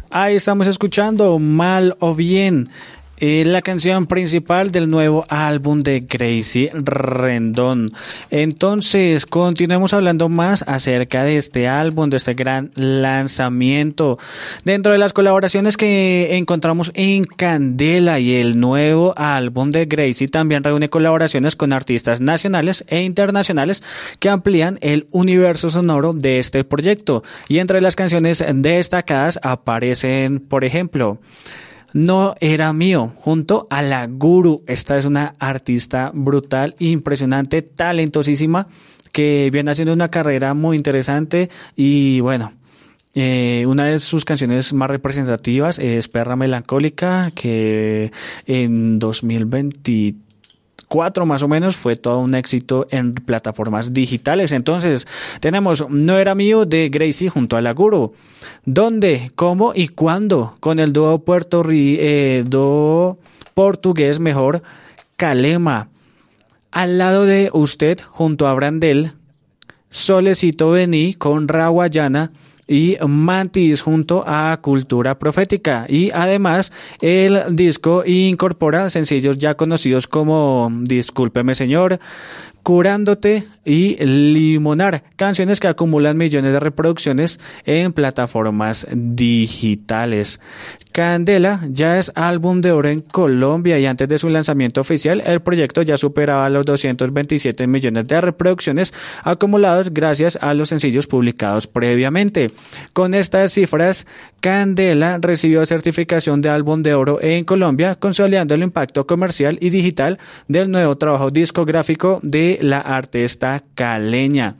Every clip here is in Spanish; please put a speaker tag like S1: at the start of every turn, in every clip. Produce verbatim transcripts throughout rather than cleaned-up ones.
S1: Ahí estamos escuchando Mal o Bien, eh, la canción principal del nuevo álbum de Gracie Rendón. Entonces, continuemos hablando más acerca de este álbum, de este gran lanzamiento. Dentro de las colaboraciones que encontramos en Candela y el nuevo álbum de Gracie, también reúne colaboraciones con artistas nacionales e internacionales que amplían el universo sonoro de este proyecto. Y entre las canciones destacadas aparecen, por ejemplo, No Era Mío, junto a La Guru. Esta es una artista brutal, impresionante, talentosísima, que viene haciendo una carrera muy interesante y bueno, eh, una de sus canciones más representativas es Perra Melancólica, que en dos mil veintitrés cuatro más o menos fue todo un éxito en plataformas digitales. Entonces tenemos No Era Mío de Gracie junto a La Guru. ¿Dónde, cómo y cuándo? Con el dúo, Puerto Ri- eh, dúo portugués mejor, Calema. Al lado de Usted junto a Brandel. Solecito Vení con Rawayana y Mantis junto a Cultura Profética. Y además el disco incorpora sencillos ya conocidos como Discúlpeme Señor, Curándote y Limonar, canciones que acumulan millones de reproducciones en plataformas digitales. Candela ya es álbum de oro en Colombia y antes de su lanzamiento oficial el proyecto ya superaba los doscientos veintisiete millones de reproducciones acumulados gracias a los sencillos publicados previamente. Con estas cifras, Candela recibió certificación de álbum de oro en Colombia, consolidando el impacto comercial y digital del nuevo trabajo discográfico de la artista caleña.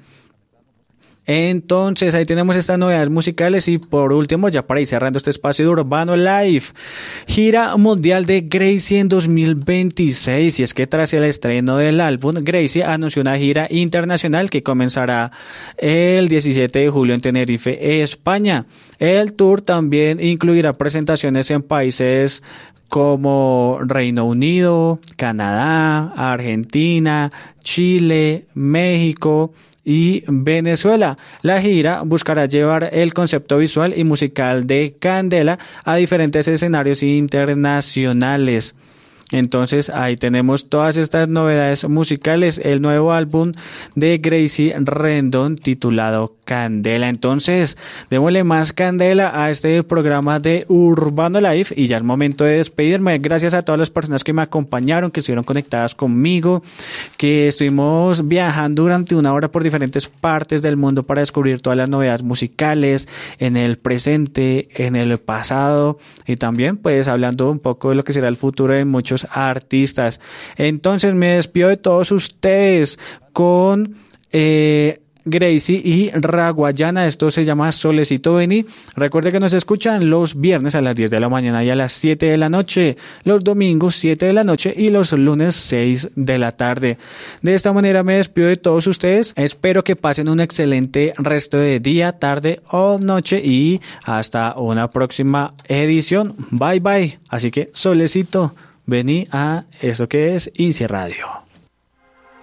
S1: Entonces ahí tenemos estas novedades musicales y por último, ya para ir cerrando este espacio de Urbano Live, gira mundial de Gracie en dos mil veintiséis. Y es que tras el estreno del álbum, Gracie anunció una gira internacional que comenzará el diecisiete de julio en Tenerife, España. El tour también incluirá presentaciones en países como Reino Unido, Canadá, Argentina, Chile, México y Venezuela. La gira buscará llevar el concepto visual y musical de Candela a diferentes escenarios internacionales. Entonces ahí tenemos todas estas novedades musicales, el nuevo álbum de Gracie Rendón titulado Candela. Entonces démosle más candela a este programa de Urbano Live y ya es momento de despedirme. Gracias a todas las personas que me acompañaron, que estuvieron conectadas conmigo, que estuvimos viajando durante una hora por diferentes partes del mundo para descubrir todas las novedades musicales en el presente, en el pasado y también pues hablando un poco de lo que será el futuro de muchos artistas. Entonces me despido de todos ustedes con eh, Gracie y Rawayana. Esto se llama Solecito Vení. Recuerde que nos escuchan los viernes a las diez de la mañana y a las siete de la noche, los domingos siete de la noche y los lunes seis de la tarde. De esta manera me despido de todos ustedes. Espero que pasen un excelente resto de día, tarde o noche y hasta una próxima edición. Bye bye. Así que Solecito Vení a eso que es INSI Radio.